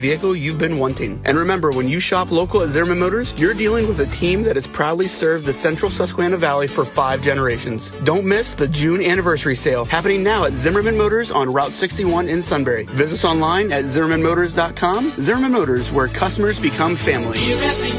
vehicle you've been wanting. And remember, when you shop local at Zimmerman Motors, you're dealing with a team that has proudly served the central Susquehanna Valley for 5 generations. Don't miss the June anniversary sale happening now at Zimmerman Motors on Route 61 in Sunbury. Visit us online at ZimmermanMotors.com. Zimmerman Motors, where customers become family.